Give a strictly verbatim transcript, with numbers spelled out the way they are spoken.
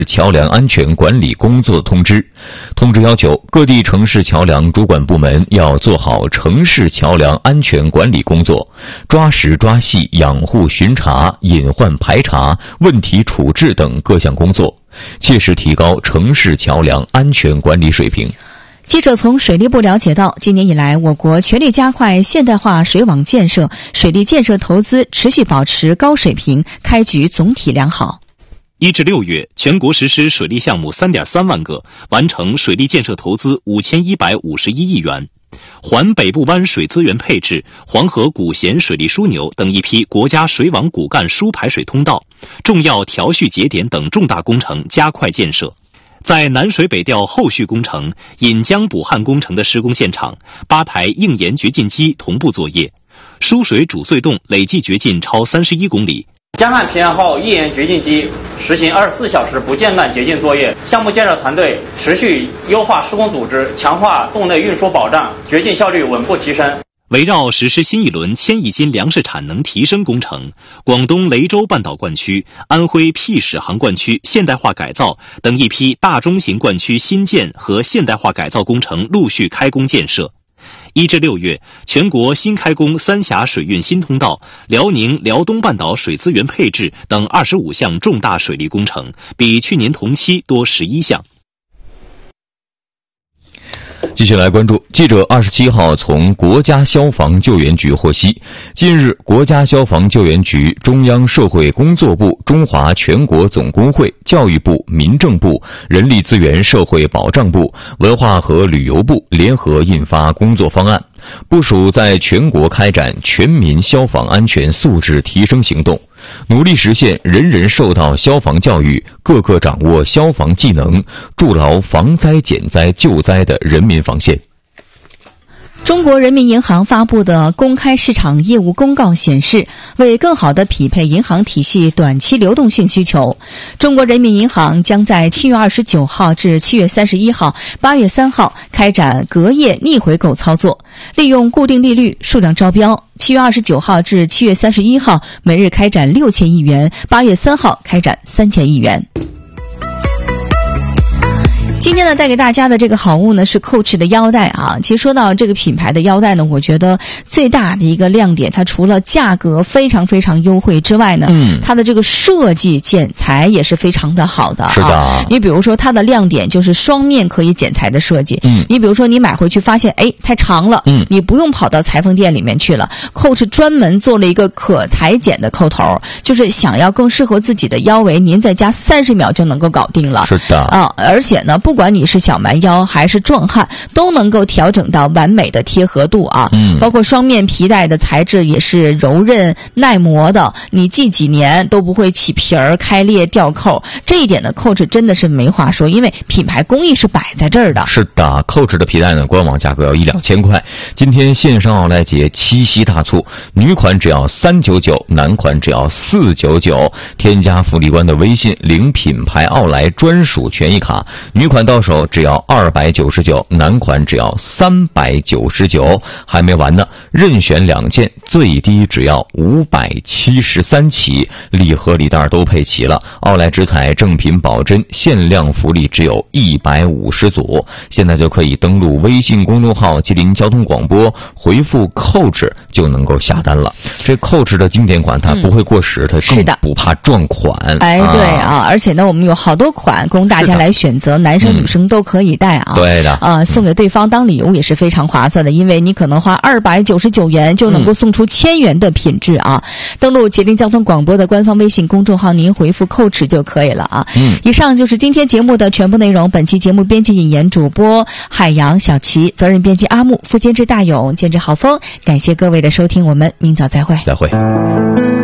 桥梁安全管理工作通知。通知要求，各地城市桥梁主管部门要做好城市桥梁安全管理工作，抓实抓细养护巡查、隐患排查、问题处置等各项工作，切实提高城市桥梁安全管理水平。 记者从水利部了解到，今年以来，我国全力加快现代化水网建设，水利建设投资持续保持高水平，开局总体良好。 一至六月，全国实施水利项目 三点三万个，完成水利建设投资五千一百五十一亿元。环北部湾水资源配置、黄河古咸水利枢纽等一批国家水网骨干输排水通道、重要调蓄节点等重大工程加快建设。在南水北调后续工程、引江补汉工程的施工现场，八台硬盐掘进机同步作业，输水主隧洞累计掘进超三十一公里。 江汉平安号硬盐掘进机实行二十四小时不间断掘进作业，项目建设团队持续优化施工组织，强化洞内运输保障，掘进效率稳步提升。 围绕实施新一轮千亿斤粮食产能提升工程，广东雷州半岛灌区、安徽辟始航灌区现代化改造等一批大中型灌区新建和现代化改造工程陆续开工建设。一至六月，全国新开工三峡水运新通道、辽宁辽东半岛水资源配置等二十五项重大水利工程，比去年同期多十一项。 继续来关注，记者二十七号从国家消防救援局获悉，近日，国家消防救援局、中央社会工作部、中华全国总工会、教育部、民政部、人力资源社会保障部、文化和旅游部联合印发工作方案，部署在全国开展全民消防安全素质提升行动，努力实现人人受到消防教育，个个掌握消防技能，筑牢防灾减灾救灾的人民防线。 中国人民银行发布的公开市场业务公告显示，为更好地匹配银行体系短期流动性需求，中国人民银行将在七月二十九号至七月三十一号、八月三号开展隔夜逆回购操作，利用固定利率数量招标。七月二十九号至七月三十一号每日开展六千亿元，八月三号开展三千亿元。今天呢，带给大家的这个好物呢是 Coach 的腰带啊。其实说到这个品牌的腰带呢，我觉得最大的一个亮点，它除了价格非常非常优惠之外呢，嗯，它的这个设计剪裁也是非常的好的啊。 是的， 你比如说它的亮点就是双面可以剪裁的设计。嗯，你比如说你买回去发现哎太长了，嗯，你不用跑到裁缝店里面去了 ，Coach 专门做了一个可裁剪的扣头，就是想要更适合自己的腰围，您在家三十秒就能够搞定了。 是的啊，而且呢，不管你是小蛮腰还是壮汉，都能够调整到完美的贴合度啊。嗯，包括双面皮带的材质也是柔韧耐磨的，你系几年都不会起皮儿、开裂、掉扣。这一点呢 ，Coach 真的是没话说，因为品牌工艺是摆在这儿的。 是的 ，Coach 的皮带呢，官网价格要一两千块。今天线上奥莱节七夕大促，女款只要三九九，男款只要四九九。添加福利官的微信，领品牌奥莱专属权益卡，女款到手只要二百九十九，男款只要三百九十九。还没完呢，任选两件，最低只要五百七十三起，礼盒礼袋都配齐了。奥莱直采正品保真，限量福利只有一百五十组。现在就可以登录微信公众号吉林交通广播，回复Coach就能够下单了。这Coach的经典款它不会过时，它更不怕撞款。 哎，对啊，而且呢，我们有好多款供大家来选择，男生女生都可以戴啊。 对的， 呃，送给对方当礼物也是非常划算的，因为你可能花二百九十九元就能够送出千元的品质啊。嗯、登录吉林交通广播的官方微信公众号，您回复Coach就可以了啊。嗯，以上就是今天节目的全部内容。本期节目编辑引言主播海洋、小齐，责任编辑阿木，副监制大勇，监制郝峰。感谢各位的收听，我们明早再会。 再会。